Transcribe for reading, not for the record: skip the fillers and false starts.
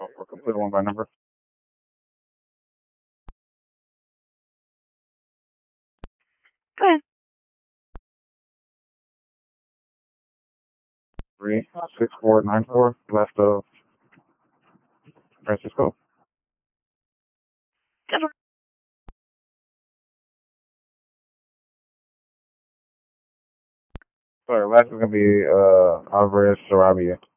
Or complete one by number. Okay. 36494, west of Francisco. Good one. Sorry, last is gonna be Alvarez Sarabia.